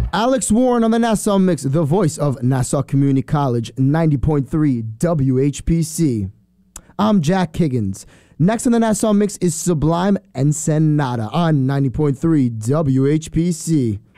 Alex Warren on the Nassau Mix, the voice of Nassau Community College, 90.3 WHPC. I'm Jack Higgins. Next on the Nassau Mix is Sublime Ensenada on 90.3 WHPC.